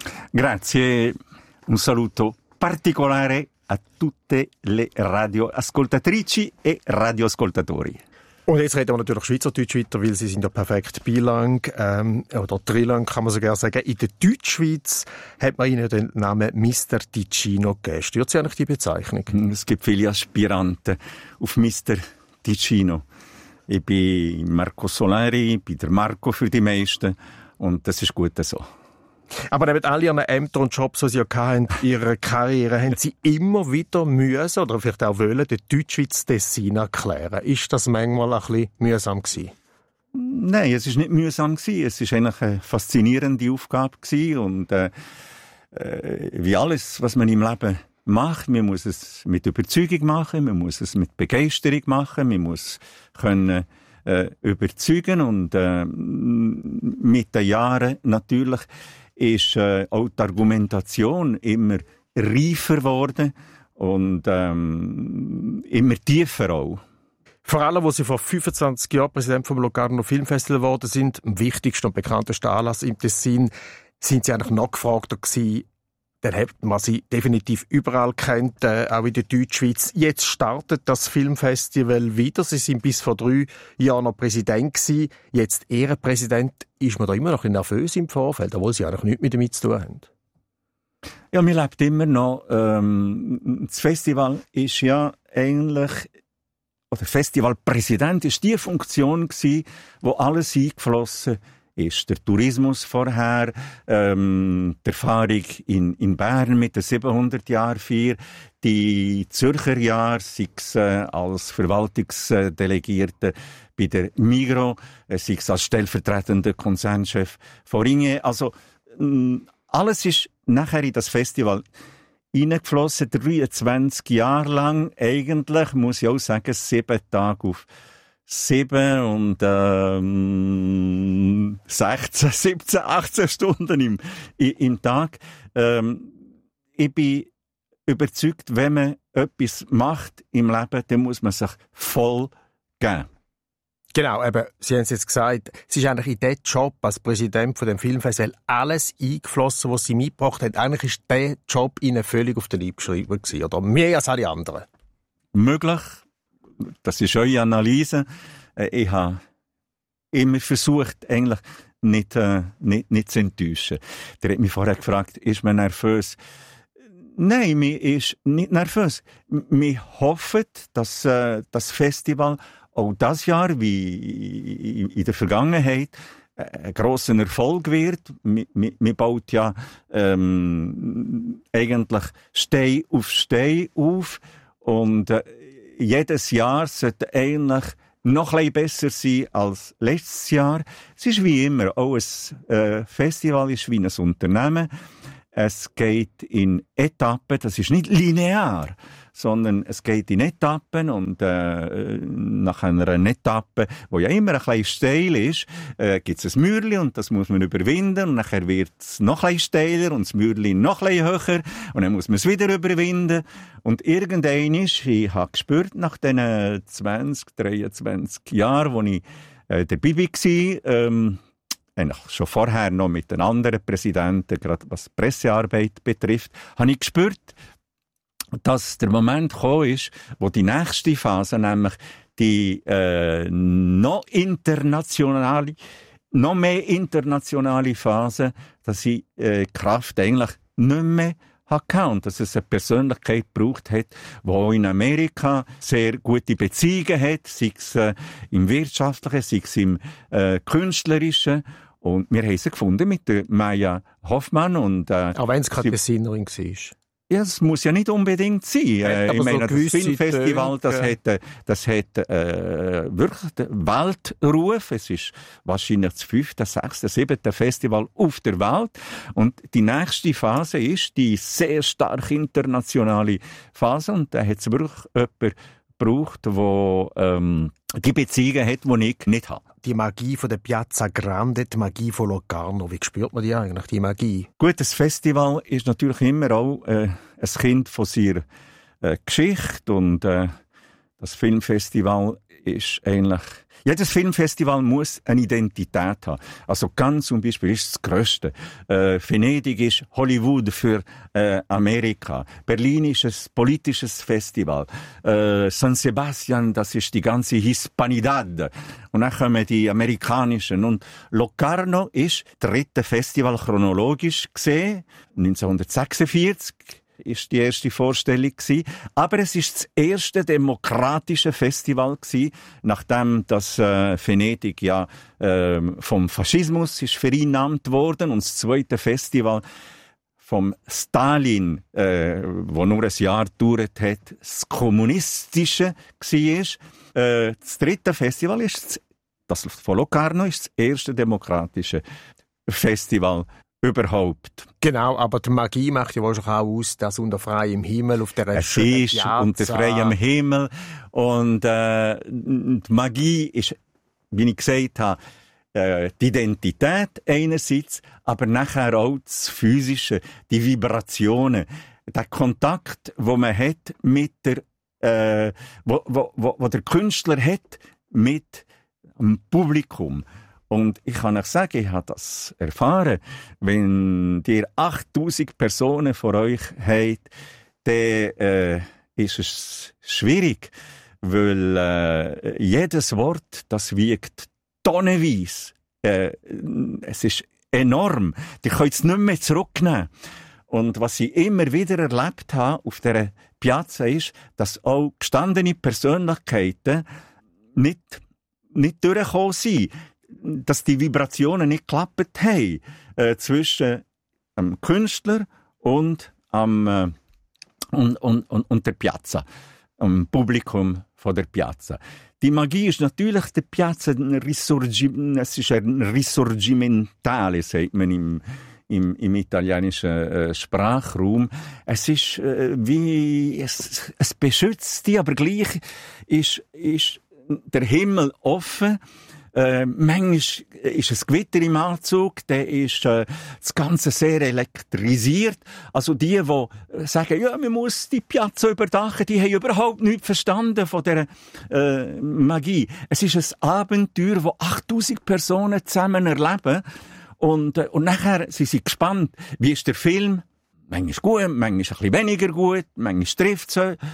Grazie. Un saluto particolare a tutte le radioascoltatrici e radioascoltatori. Und jetzt reden wir natürlich Schweizerdeutsch weiter, weil Sie sind ja perfekt bilang, ähm, oder trilang kann man sogar sagen. In der Deutschschweiz hat man Ihnen den Namen Mister Ticino gegeben. Stört Sie eigentlich die Bezeichnung? Es gibt viele Aspiranten auf Mister Ticino. Ich bin Marco Solari, ich bin der Marco für die meisten und das ist gut so. Aber neben all Ihren Ämtern und Jobs, die Sie ja hatten, in Ihrer Karriere, haben Sie immer wieder müssen, oder vielleicht auch wollen, den Deutschschweiz Tessin erklären. Ist das manchmal ein bisschen mühsam gewesen? Nein, es war nicht mühsam gewesen. Es war eigentlich eine faszinierende Aufgabe gewesen und äh, äh, wie alles, was man im Leben macht, man muss es mit Überzeugung machen, man muss es mit Begeisterung machen, man muss können äh, überzeugen und äh, mit den Jahren natürlich ist äh, auch die Argumentation immer reifer geworden und ähm, immer tiefer auch. Vor allem, wo Sie vor fünfundzwanzig Jahren Präsident vom Locarno Filmfestival geworden sind, am wichtigsten und bekanntesten Anlass im Tessin, sind Sie eigentlich noch gefragter gewesen. Dann hat man Sie definitiv überall kennt, äh, auch in der Deutschschweiz. Jetzt startet das Filmfestival wieder. Sie sind bis vor drei Jahren noch Präsident gewesen. Jetzt Ehrenpräsident. Ist man da immer noch nervös im Vorfeld, obwohl Sie eigentlich nichts mit damit zu tun haben? Ja, mir lebt immer noch. Ähm, das Festival ist ja eigentlich, oder Festivalpräsident ist die Funktion gewesen, wo alles eingeflossen ist. Der Tourismus vorher, ähm, die Erfahrung in, in Bern mit der siebenhundert-Jahr-Feier, die Zürcher Jahre, sei es äh, als Verwaltungsdelegierte bei der Migros, äh, sei es als stellvertretender Konzernchef von Ringe. Also mh, alles ist nachher in das Festival hineingeflossen, dreiundzwanzig Jahre lang. Eigentlich, muss ich auch sagen, sieben Tage auf sieben und ähm, sechzehn, siebzehn, achtzehn Stunden im, im Tag. Ähm, ich bin überzeugt, wenn man etwas macht im Leben, dann muss man sich voll geben. Genau, eben, Sie haben es jetzt gesagt, es ist eigentlich in diesem Job als Präsident von dem Filmfestival alles eingeflossen, was Sie mitgebracht haben. Eigentlich ist dieser Job Ihnen völlig auf den Leib geschrieben gewesen, oder mehr als alle anderen? Möglich. Das ist eure Analyse. Ich habe immer versucht, eigentlich nicht, äh, nicht, nicht zu enttäuschen. Der hat mich vorher gefragt, ist man nervös? Nein, mir ist nicht nervös. Wir hoffen, dass äh, das Festival auch das Jahr, wie in der Vergangenheit, ein grosser Erfolg wird. Man baut ja ähm, eigentlich Stein auf Stein auf und äh, jedes Jahr sollte eigentlich noch ein bisschen besser sein als letztes Jahr. Es ist wie immer, auch ein äh, Festival ist wie ein Unternehmen. Es geht in Etappen, das ist nicht linear, sondern es geht in Etappen und äh, nach einer Etappe, wo ja immer ein bisschen steil ist, äh, gibt es ein Mürli und das muss man überwinden und nachher wird es noch ein bisschen steiler und das Mürli noch ein bisschen höher und dann muss man es wieder überwinden und irgendwann ist, ich habe gespürt, nach diesen zwanzig, dreiundzwanzig Jahren, wo ich äh, dabei war, ähm, eigentlich schon vorher noch mit den anderen Präsidenten, gerade was Pressearbeit betrifft, habe ich gespürt, dass der Moment gekommen ist, wo die nächste Phase, nämlich die äh, noch internationale, noch mehr internationale Phase, dass sie äh, Kraft eigentlich nicht mehr hatte und dass es eine Persönlichkeit gebraucht hat, die in Amerika sehr gute Beziehungen hat, sei es äh, im Wirtschaftlichen, sei es im äh, Künstlerischen. Und wir haben sie gefunden mit der Maya Hoffmann. Und, äh, auch wenn es keine Designerin war. Ja, es muss ja nicht unbedingt sein. Äh, ich so meine, das Filmfestival, das Töne. hat, das hat äh, wirklich den Weltruf. Es ist wahrscheinlich das fünfte, sechste, siebte Festival auf der Welt. Und die nächste Phase ist die sehr stark internationale Phase. Und da hat es wirklich jemanden gebraucht, der ähm, die Beziehungen hat, die ich nicht habe. Die Magie von der Piazza Grande, die Magie von Locarno, wie spürt man die eigentlich, die Magie? Gut, das Festival ist natürlich immer auch äh, ein Kind von seiner äh, Geschichte und äh, das Filmfestival ist eigentlich... Jedes Filmfestival muss eine Identität haben. Also Cannes zum Beispiel ist das Grösste. Äh, Venedig ist Hollywood für äh, Amerika. Berlin ist ein politisches Festival. Äh, San Sebastian, das ist die ganze Hispanidad. Und dann kommen die amerikanischen. Und Locarno ist das dritte Festival chronologisch gesehen, neunzehnhundertsechsundvierzig. Ist die erste Vorstellung gewesen. Aber es ist das erste demokratische Festival gewesen, nachdem das äh, Venedig ja äh, vom Faschismus ist vereinnahmt worden und das zweite Festival vom Stalin, äh, wo nur ein Jahr gedauert hat, das kommunistische war. Äh, das dritte Festival ist das, das von Locarno ist das erste demokratische Festival überhaupt. Genau, aber die Magie macht ja wohl auch aus, dass unter freiem Himmel auf der Es ist Piazza. Unter freiem Himmel und äh, die Magie ist, wie ich gesagt habe, äh, die Identität einerseits, aber nachher auch das Physische, die Vibrationen, der Kontakt, wo man hat mit der, äh, wo, wo, wo, wo der Künstler hat mit dem Publikum. Und ich kann euch sagen, ich habe das erfahren, wenn ihr achttausend Personen vor euch habt, dann äh, ist es schwierig, weil äh, jedes Wort, das wiegt tonnenweise. Äh, es ist enorm. Die könnt es nicht mehr zurücknehmen. Und was ich immer wieder erlebt habe auf dieser Piazza ist, dass auch gestandene Persönlichkeiten nicht, nicht durchgekommen sind. Dass die Vibrationen nicht geklappt haben äh, zwischen dem Künstler und, am, äh, und, und, und, und der Piazza, dem Publikum von der Piazza. Die Magie ist natürlich der Piazza, ein Risorgi- es ist ein Risorgimentale, sagt man im, im, im italienischen äh, Sprachraum. Es ist äh, wie, es, es beschützt die, aber gleich ist, ist der Himmel offen. Äh, manchmal ist ein Gewitter im Anzug, der ist äh, das Ganze sehr elektrisiert. Also die, die sagen, ja, man muss die Piazza überdachen, die haben überhaupt nichts verstanden von dieser äh, Magie. Es ist ein Abenteuer, das achttausend Personen zusammen erleben. Und, äh, und nachher sind sie gespannt, wie ist der Film? Manchmal gut, manchmal ein bisschen weniger gut, manchmal trifft es äh,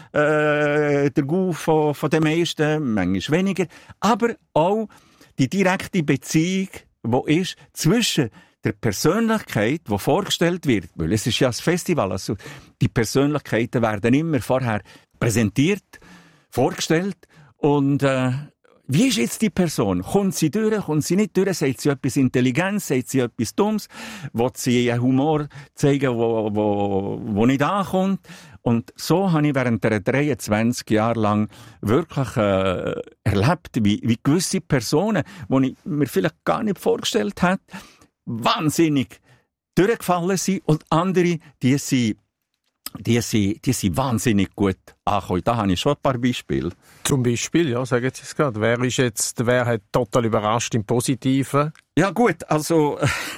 der Gau von, von den meisten, manchmal weniger. Aber auch die direkte Beziehung, die ist zwischen der Persönlichkeit, die vorgestellt wird, weil es ist ja ein Festival, also die Persönlichkeiten werden immer vorher präsentiert, vorgestellt und äh, wie ist jetzt die Person? Kommt sie durch, kommt sie nicht durch? Sagt sie etwas Intelligenz? Sagt sie etwas Dummes? Will sie einen Humor zeigen, wo, wo, wo nicht ankommt? Und so habe ich während der dreiundzwanzig Jahre lang wirklich äh, erlebt, wie, wie gewisse Personen, die ich mir vielleicht gar nicht vorgestellt hätte, wahnsinnig durchgefallen sind und andere, die sind Die sind, die sind wahnsinnig gut angekommen. Da habe ich schon ein paar Beispiele. Zum Beispiel, ja, sagen Sie es gerade. Wer ist jetzt, wer hat total überrascht im Positiven? Ja gut, also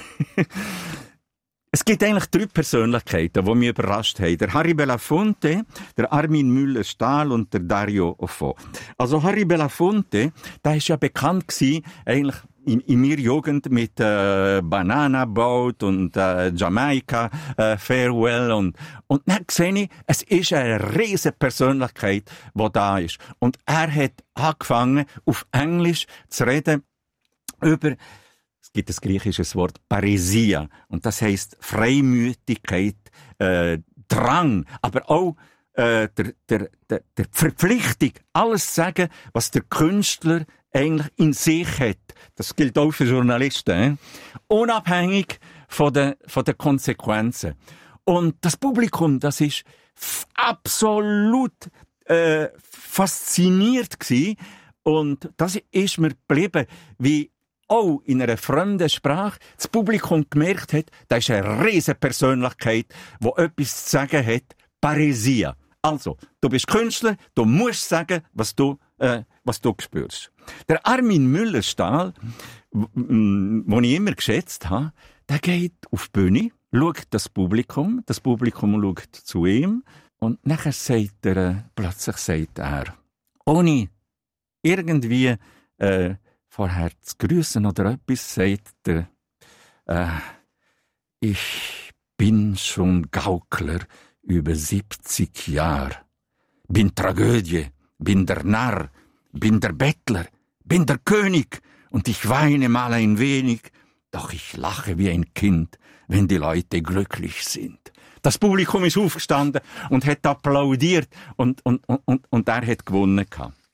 es gibt eigentlich drei Persönlichkeiten, die mich überrascht haben. Der Harry Belafonte, der Armin Müller-Stahl und der Dario Fo. Also Harry Belafonte, der ist ja bekannt gewesen, eigentlich in, in meiner Jugend mit äh, Banana Boat und äh, Jamaika äh, Farewell und und dann sehe ich, es ist eine riesige Persönlichkeit, die da ist. Und er hat angefangen, auf Englisch zu reden über, es gibt das griechische Wort Paresia und das heisst Freimütigkeit, äh, Drang, aber auch äh, der, der, der, der Verpflichtung, alles zu sagen, was der Künstler eigentlich in sich hat. Das gilt auch für Journalisten. Eh? Unabhängig von den, von den Konsequenzen. Und das Publikum, das ist f- absolut äh, fasziniert gewesen. Und das ist mir geblieben, wie auch in einer fremden Sprache das Publikum gemerkt hat, da ist eine riesige Persönlichkeit, die etwas zu sagen hat. Paresia. Also, du bist Künstler, du musst sagen, was du, äh, was du spürst. Der Armin Müller-Stahl, den ich immer geschätzt habe, der geht auf die Bühne, schaut das Publikum, das Publikum schaut zu ihm und nachher sagt er, äh, plötzlich sagt er, ohne irgendwie äh, vorher zu grüßen oder etwas, sagt er, äh, ich bin schon Gaukler über siebzig Jahre, bin Tragödie, bin der Narr, bin der Bettler, bin der König und ich weine mal ein wenig, doch ich lache wie ein Kind, wenn die Leute glücklich sind. Das Publikum ist aufgestanden und hat applaudiert und, und, und, und er hat gewonnen.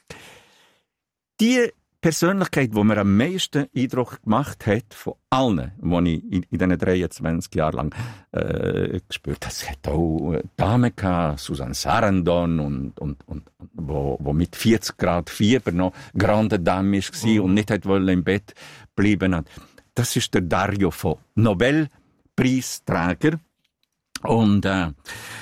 Die Persönlichkeit, die mir am meisten Eindruck gemacht hat, von allen, die ich in, in diesen dreiundzwanzig Jahren lang äh, gespürt habe, es hat auch Damen gehabt, Susanne Sarandon, und, und, und, wo, wo mit vierzig Grad Fieber noch grande Dame war mhm. und nicht hat wollen im Bett bleiben hat. Das ist der Dario Fo, Nobelpreisträger. Und äh,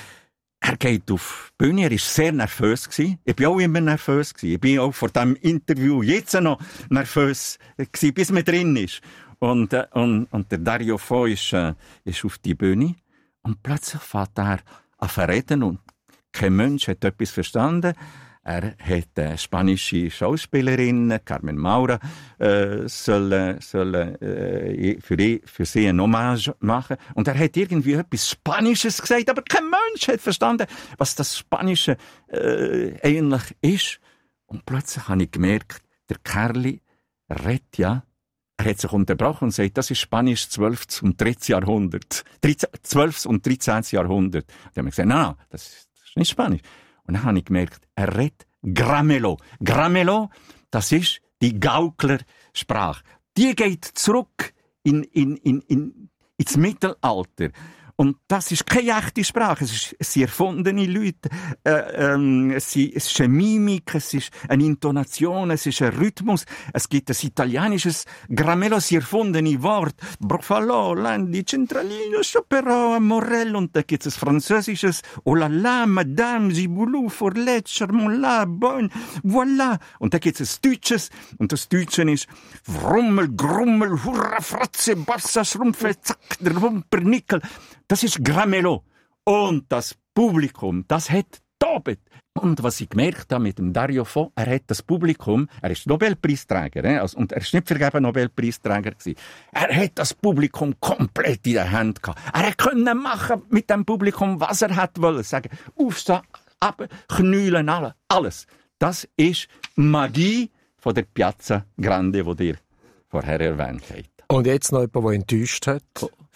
er geht auf die Bühne, er war sehr nervös gewesen. Ich war auch immer nervös gewesen. Ich bin auch vor diesem Interview jetzt noch nervös gewesen, bis man drin ist. Und, äh, und, und der Dario Fo ist, äh, ist auf die Bühne und plötzlich fängt er an zu reden und kein Mensch hat etwas verstanden. Er hat eine spanische Schauspielerin, Carmen Maura, äh, soll, soll äh, für, die, für sie ein Hommage machen. Und er hat irgendwie etwas Spanisches gesagt, aber kein Mensch hat verstanden, was das Spanische äh, eigentlich ist. Und plötzlich habe ich gemerkt, der Kerli redet ja, er hat sich unterbrochen und sagt, das ist Spanisch zwölften und dreizehnten Jahrhundert. zwölften und dreizehnten Jahrhundert. Und ich habe gesagt, nein, nein, das ist nicht Spanisch. Und dann habe ich gemerkt, er redet Gramelo. Gramelo, das ist die Gauklersprache. Die geht zurück in, in, in, in, ins Mittelalter. Und das ist keine echte Sprache, es, ist, es sind erfundene Leute, äh, ähm, es, sind, es ist eine Mimik, es ist eine Intonation, es ist ein Rhythmus, es gibt ein italienisches Grammello, es sind erfundene Worte, Brofalo, Landi, Centralino, Chopero, Morel, und da gibt es ein französisches, oh la la, Madame, Giboulou, Forlet, Charmola, Bonne, voilà. Und da gibt es ein Deutsches, und das Deutsche ist Wrummel, Grummel, Hurra, Fratze, Bassa, Schrumpfe, Zack, der Wumpernickel. Das ist Grammello. Und das Publikum, das hat tobet. Und was ich gemerkt habe mit dem Dario Fo, er hat das Publikum, er ist Nobelpreisträger, äh, also, und er ist nicht vergeben Nobelpreisträger gewesen. Er hat das Publikum komplett in der Hand gehabt. Er konnte machen mit dem Publikum, was er hat wollen. Sagen, aufstehen, ab, knüllen, alle, alles. Das ist Magie von der Piazza Grande, die ihr vorher erwähnt habt. Und jetzt noch jemand, der enttäuscht hat?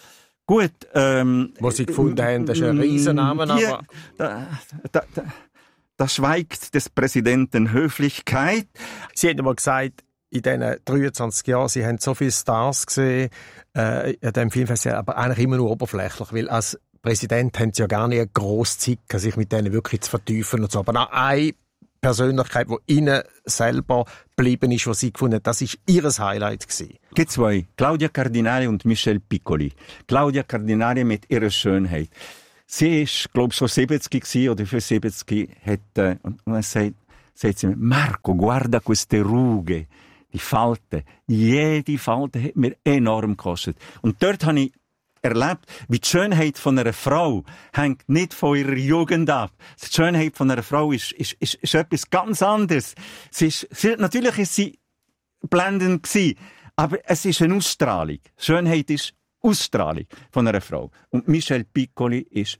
Gut, ähm... Was Sie gefunden haben, das ist ein Riesenname, die, aber... Da, da, da, da schweigt des Präsidenten Höflichkeit. Sie haben mal gesagt, in diesen dreiundzwanzig Jahren, Sie haben so viele Stars gesehen äh, an diesem Filmfestival, aber eigentlich immer nur oberflächlich, weil als Präsident haben Sie ja gar nicht eine grosse Zeit, sich mit denen wirklich zu vertiefen und so. Aber noch eine Persönlichkeit, die Ihnen selber geblieben ist, die Sie gefunden haben, das war Ihr Highlight gewesen. Es gibt zwei, Claudia Cardinale und Michelle Piccoli. Claudia Cardinale mit ihrer Schönheit. Sie war, glaube ich, schon siebzig oder für siebzig, hat, äh, und dann sagt, sagt sie mir, Marco, guarda queste rughe, die Falten. Jede Falte hat mir enorm gekostet. Und dort habe ich erlebt, wie die Schönheit von einer Frau hängt nicht von ihrer Jugend ab. Die Schönheit von einer Frau ist, ist, ist, ist etwas ganz anderes. Sie ist, sie, natürlich ist sie blendend gewesen, aber es ist eine Ausstrahlung. Schönheit ist Ausstrahlung von einer Frau. Und Michelle Piccoli ist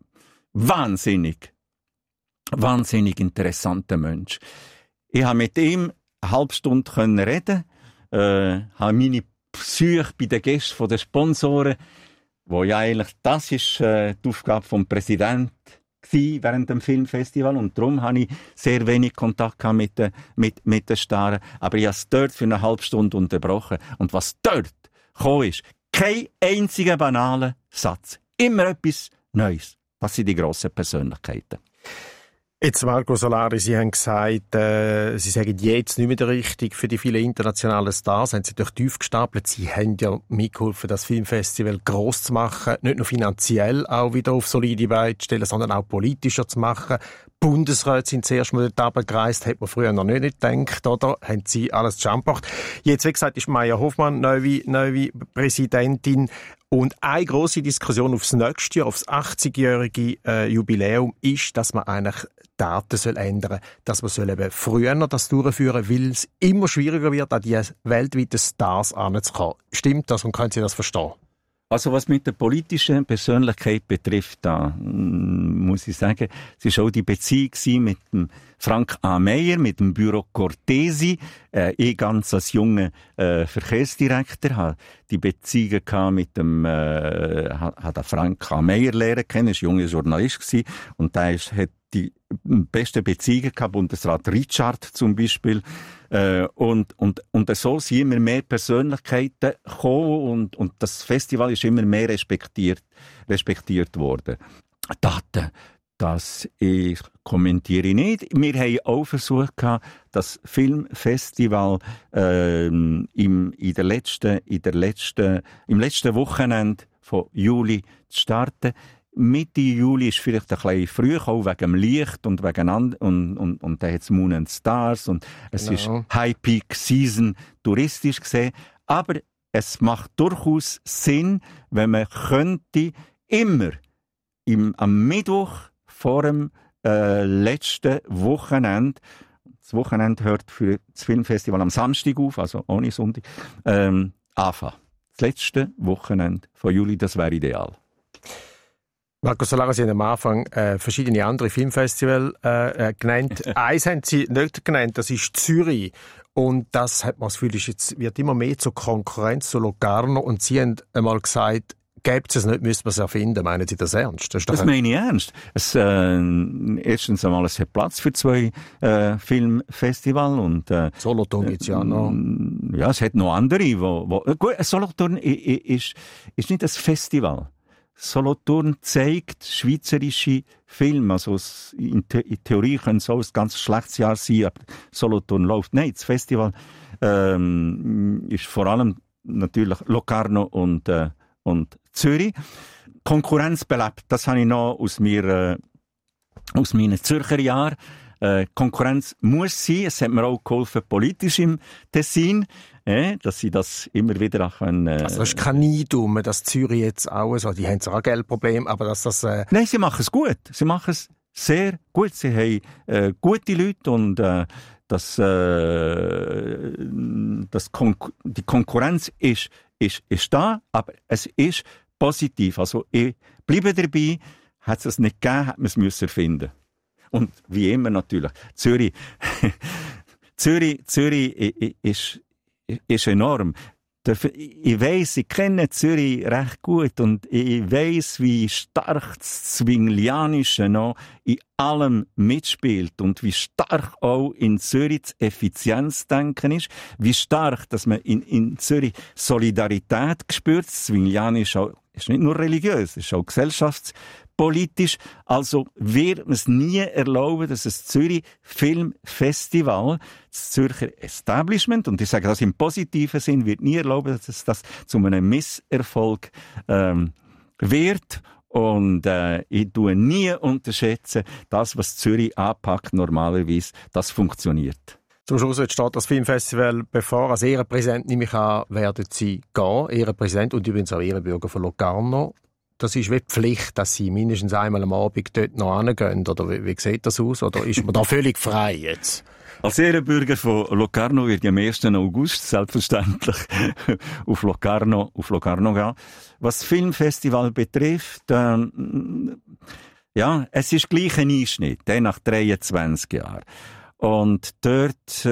wahnsinnig, wahnsinnig interessanter Mensch. Ich habe mit ihm eine halbe Stunde können reden, äh, habe meine Psyche bei den Gästen von den Sponsoren, wo ja eigentlich, das ist äh, die Aufgabe vom Präsidenten gewesen während dem Filmfestival, und darum habe ich sehr wenig Kontakt gehabt mit den, mit, mit den Staren, aber ich habe es dort für eine halbe Stunde unterbrochen, und was dort gekommen ist, kein einziger banaler Satz, immer etwas Neues. Das sind die grossen Persönlichkeiten. Jetzt, Marco Solari, Sie haben gesagt, äh, Sie sagen jetzt nicht mehr der Richtige für die vielen internationalen Stars. Haben Sie durch tief gestapelt. Sie haben ja mitgeholfen, das Filmfestival gross zu machen. Nicht nur finanziell auch wieder auf solide Beine zu stellen, sondern auch politischer zu machen. Bundesräte sind zuerst mal dort runtergereist, hat man früher noch nicht gedacht, oder? Haben Sie alles zusammen gemacht. Jetzt, wie gesagt, ist Maya Hoffmann neue, neue Präsidentin. Und eine grosse Diskussion aufs nächste Jahr, aufs achtzigjährige äh, Jubiläum, ist, dass man eigentlich Daten soll ändern, dass man soll eben früher das durchführen, weil es immer schwieriger wird, an die weltweiten Stars heranzukommen. Stimmt das und können Sie das verstehen? Also was mit der politischen Persönlichkeit betrifft, da muss ich sagen, es war auch die Beziehung mit dem Frank A. Meyer, mit dem Büro Cortesi. Äh, ich ganz als junger äh, Verkehrsdirektor habe die Beziehung mit dem äh, hat der Frank A. Meyer lernen kennen, er war ein junger Journalist gewesen, und der ist, hat die beste Beziehungen gehabt, Bundesrat Richard zum Beispiel. Äh, und, und, und so sind immer mehr Persönlichkeiten gekommen, und, und das Festival ist immer mehr respektiert, respektiert worden. Daten, das ich kommentiere nicht. Wir haben auch versucht, das Filmfestival äh, im, in der letzten, in der letzten, im letzten Wochenende von Juli zu starten. Mitte Juli ist vielleicht ein bisschen früh, auch wegen dem Licht und wegen and- und, und, und dann hat es Moon and Stars und es genau. ist High Peak Season touristisch gesehen. Aber es macht durchaus Sinn, wenn man könnte immer im, am Mittwoch vor dem äh, letzten Wochenende, das Wochenende hört für das Filmfestival am Samstag auf, also ohne Sonntag, ähm, anfangen. Das letzte Wochenende von Juli, das wäre ideal. Marco Solari, Sie haben am Anfang äh, verschiedene andere Filmfestivals äh, äh, genannt. Eins haben Sie nicht genannt, das ist Zürich. Und das hat man das Gefühl, ist jetzt, wird immer mehr zur Konkurrenz zu Locarno. Und Sie haben einmal gesagt, gäbe es es nicht, müsste man es erfinden. Meinen Sie das ernst? Das, das meine ich ernst. Es, äh, erstens einmal, es hat Platz für zwei äh, Filmfestivals. Und, äh, Solothurn gibt es ja noch. Äh, ja, es hat noch andere. Wo, wo, gut, Solothurn ist, ist nicht ein Festival. Solothurn zeigt schweizerische Filme. Also in, The- in Theorie könnte es auch ein ganz schlechtes Jahr sein, aber Solothurn läuft. Nein, das Festival ähm, ist vor allem natürlich Locarno und, äh, und Zürich. Konkurrenz belebt, das habe ich noch aus, mir, äh, aus meinen Zürcher Jahren. Äh, Konkurrenz muss sein. Es hat mir auch geholfen, politisch im Tessin. Äh, dass sie das immer wieder auch können, äh, also das ist kein Neidum, dass Zürich jetzt auch so, die haben zwar ein Geldproblem, aber dass das... Äh Nein, sie machen es gut. Sie machen es sehr gut. Sie haben äh, gute Leute und äh, das, äh, das Kon- die Konkurrenz ist, ist, ist da, aber es ist positiv. Also ich bleibe dabei, hat es es nicht gegeben, hat man es müssen erfinden. Und wie immer natürlich, Zürich, Zürich, Zürich ist ist enorm. Ich weiss, ich kenne Zürich recht gut und ich weiss, wie stark das Zwinglianische noch in allem mitspielt und wie stark auch in Zürich das Effizienzdenken ist, wie stark, dass man in, in Zürich Solidarität spürt. Das Zwinglianische ist nicht nur religiös, es ist auch gesellschaftspolitisch. Also wird man es nie erlauben, dass das Zürich Filmfestival, das Zürcher Establishment, und ich sage das im positiven Sinn, wird nie erlauben, dass es das zu einem Misserfolg ähm, wird. Und äh, ich tue nie unterschätzen, das, was Zürich anpackt, normalerweise, das funktioniert. Zum Schluss jetzt steht das Filmfestival bevor. Als Ehrenpräsident, nehme ich an, werden Sie gehen. Ehrenpräsident und übrigens auch Ehrenbürger von Locarno. Das ist wie Pflicht, dass Sie mindestens einmal am Abend dort noch hingehen. Oder wie, wie sieht das aus? Oder ist man da völlig frei jetzt? Als Ehrenbürger von Locarno wird ich am ersten August selbstverständlich auf Locarno, auf Locarno gehen. Was das Filmfestival betrifft, ähm, ja, es ist gleich ein Einschnitt, nach dreiundzwanzig Jahren. Und dort,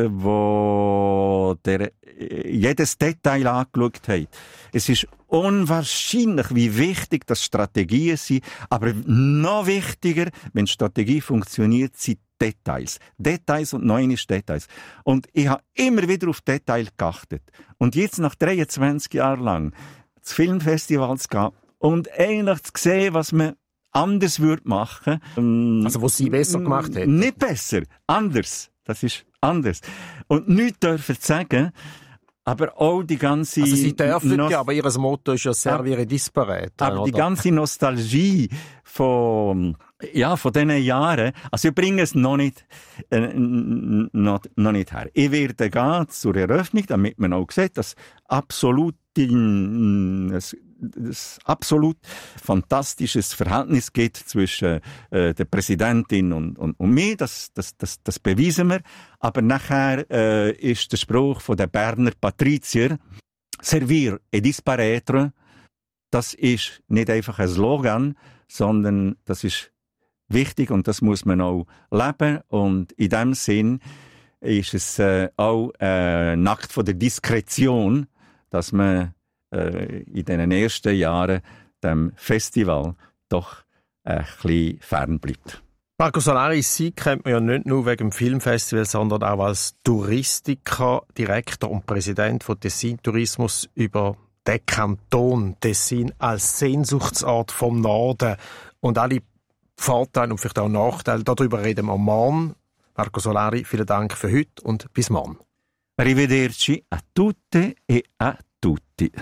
wo der jedes Detail angeschaut hat, es ist unwahrscheinlich, wie wichtig das Strategien sind, aber noch wichtiger, wenn Strategie funktioniert, sind Details. Details und neunisch Details. Und ich habe immer wieder auf Details geachtet. Und jetzt nach dreiundzwanzig Jahren lang das Filmfestival zu gehen und eigentlich zu sehen, was man anders würde machen. Also, was Sie besser gemacht hätten? Nicht besser, anders. Das ist anders. Und nichts dürfen sagen, aber auch die ganze... Also Sie dürfen Nos- ja, aber Ihr Motto ist ja «Servire disparate». Aber oder? die ganze Nostalgie von, ja, von diesen Jahren, also ich bringe es noch nicht, äh, noch, noch nicht her. Ich werde gehen zur Eröffnung, damit man auch sieht, dass absolut das, das absolut fantastisches Verhältnis gibt zwischen äh, der Präsidentin und, und, und mir. Das, das, das, das beweisen wir. Aber nachher äh, ist der Spruch von der Berner Patrizier «Servir et disparaître», das ist nicht einfach ein Slogan, sondern das ist wichtig und das muss man auch leben. Und in dem Sinn ist es äh, auch äh, ein Akt von der Diskretion, dass man äh, in den ersten Jahren dem Festival doch ein bisschen fern bleibt. Marco Solari, Sie kennt man ja nicht nur wegen dem Filmfestival, sondern auch als Touristiker, Direktor und Präsident von Tessin Tourismus über den Kanton Tessin als Sehnsuchtsort vom Norden und alle Vorteile und vielleicht auch Nachteile. Darüber reden wir morgen. Marco Solari, vielen Dank für heute und bis morgen. Arrivederci a tutte e a tutti.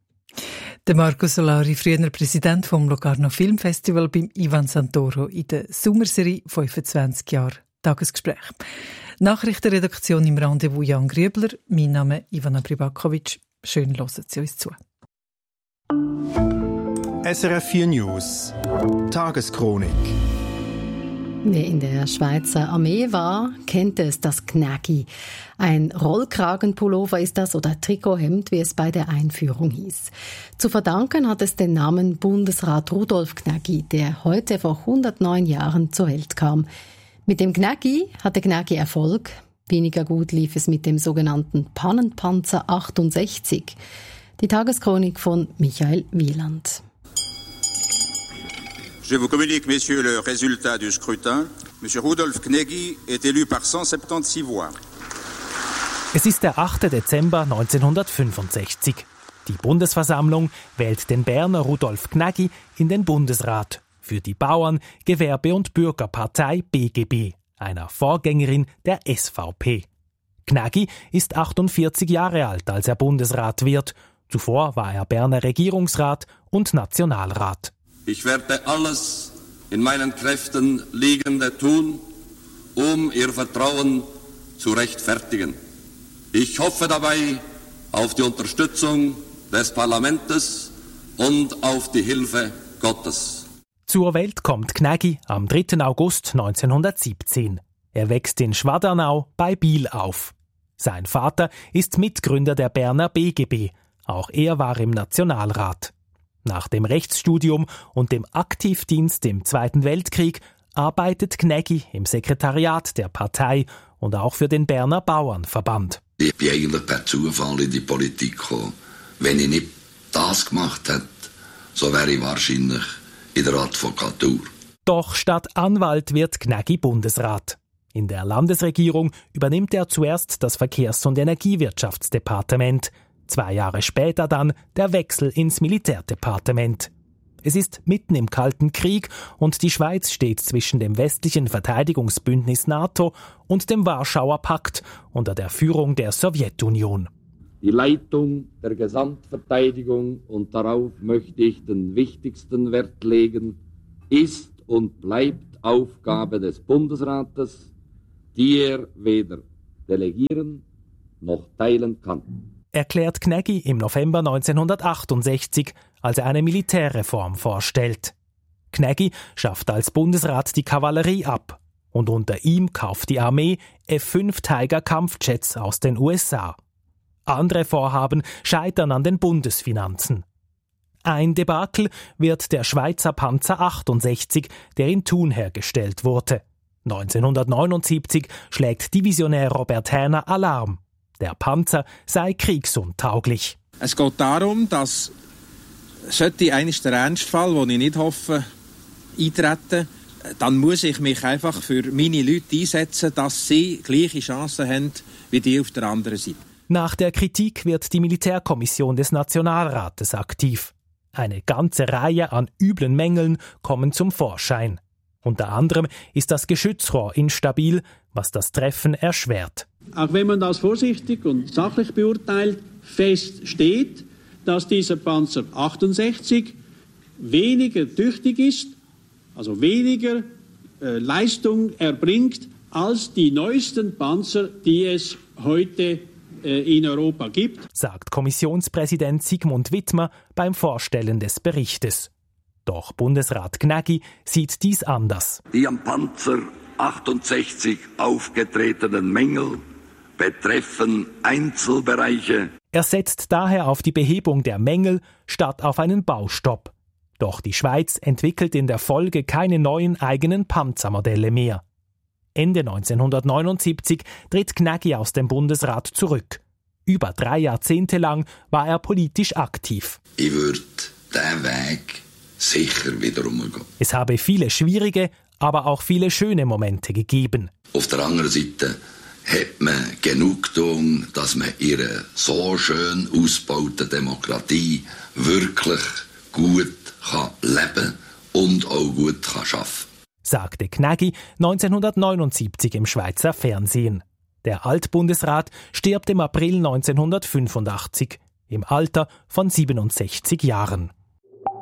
Der Marco Solari, früher Präsident vom Locarno Filmfestival beim Ivan Santoro in der Sommerserie fünfundzwanzig Jahre Tagesgespräch. Nachrichtenredaktion im Rendezvous Jan Grübler. Mein Name ist Ivana Pribakovic. Schön hören Sie uns zu. S R F vier News Tageschronik. Wer in der Schweizer Armee war, kennt es, das Gnägi. Ein Rollkragenpullover ist das oder Trikothemd, wie es bei der Einführung hieß. Zu verdanken hat es den Namen Bundesrat Rudolf Gnägi, der heute vor hundertneun Jahren zur Welt kam. Mit dem Gnägi hatte Gnägi Erfolg. Weniger gut lief es mit dem sogenannten Pannenpanzer achtundsechzig. Die Tageschronik von Michael Wieland. Je vous communique, messieurs, le résultat du scrutin. Monsieur Rudolf Gnägi est élu par cent soixante-seize voix. Es ist der achte Dezember neunzehnhundertfünfundsechzig. Die Bundesversammlung wählt den Berner Rudolf Gnägi in den Bundesrat für die Bauern-, Gewerbe- und Bürgerpartei B G B, einer Vorgängerin der S V P. Gnägi ist achtundvierzig Jahre alt, als er Bundesrat wird. Zuvor war er Berner Regierungsrat und Nationalrat. Ich werde alles in meinen Kräften Liegende tun, um Ihr Vertrauen zu rechtfertigen. Ich hoffe dabei auf die Unterstützung des Parlaments und auf die Hilfe Gottes. Zur Welt kommt Gnägi am dritten August neunzehnhundertsiebzehn. Er wächst in Schwadernau bei Biel auf. Sein Vater ist Mitgründer der Berner B G B. Auch er war im Nationalrat. Nach dem Rechtsstudium und dem Aktivdienst im Zweiten Weltkrieg arbeitet Gnägi im Sekretariat der Partei und auch für den Berner Bauernverband. Ich bin eigentlich per Zufall in die Politik gekommen Wenn ich nicht das gemacht hätte, so wäre ich wahrscheinlich in der Advokatur. Doch statt Anwalt wird Gnägi Bundesrat. In der Landesregierung übernimmt er zuerst das Verkehrs- und Energiewirtschaftsdepartement. Zwei Jahre später dann der Wechsel ins Militärdepartement. Es ist mitten im Kalten Krieg und die Schweiz steht zwischen dem westlichen Verteidigungsbündnis NATO und dem Warschauer Pakt unter der Führung der Sowjetunion. Die Leitung der Gesamtverteidigung, und darauf möchte ich den wichtigsten Wert legen, ist und bleibt Aufgabe des Bundesrates, die er weder delegieren noch teilen kann. Erklärt Gnägi im November neunzehnhundertachtundsechzig, als er eine Militärreform vorstellt. Gnägi schafft als Bundesrat die Kavallerie ab und unter ihm kauft die Armee F fünf Tiger Kampfjets aus den U S A. Andere Vorhaben scheitern an den Bundesfinanzen. Ein Debakel wird der Schweizer Panzer achtundsechzig, der in Thun hergestellt wurde. neunzehnhundertneunundsiebzig schlägt Divisionär Robert Häner Alarm. Der Panzer sei kriegsuntauglich. Es geht darum, dass sollte eines der Ernstfall, den ich nicht hoffe, eintreten, dann muss ich mich einfach für meine Leute einsetzen, dass sie gleiche Chancen haben wie die auf der anderen Seite. Nach der Kritik wird die Militärkommission des Nationalrates aktiv. Eine ganze Reihe an üblen Mängeln kommen zum Vorschein. Unter anderem ist das Geschützrohr instabil, was das Treffen erschwert. Auch wenn man das vorsichtig und sachlich beurteilt, fest steht, dass dieser Panzer achtundsechzig weniger tüchtig ist, also weniger äh, Leistung erbringt als die neuesten Panzer, die es heute äh, in Europa gibt, sagt Kommissionspräsident Sigmund Wittmer beim Vorstellen des Berichtes. Doch Bundesrat Gnägi sieht dies anders. Die am Panzer achtundsechzig aufgetretenen Mängel betreffen Einzelbereiche. Er setzt daher auf die Behebung der Mängel statt auf einen Baustopp. Doch die Schweiz entwickelt in der Folge keine neuen eigenen Panzermodelle mehr. Ende neunzehnhundertneunundsiebzig tritt Gnägi aus dem Bundesrat zurück. Über drei Jahrzehnte lang war er politisch aktiv. Ich würde diesen Weg sicher wieder umgehen. Es habe viele schwierige, aber auch viele schöne Momente gegeben. Auf der anderen Seite hat man Genugtuung, dass man ihre so schön ausgebaute Demokratie wirklich gut kann leben und auch gut kann schaffen. Sagte Gnägi neunzehnhundertneunundsiebzig im Schweizer Fernsehen. Der Altbundesrat stirbt im April neunzehnhundertfünfundachtzig im Alter von siebenundsechzig Jahren.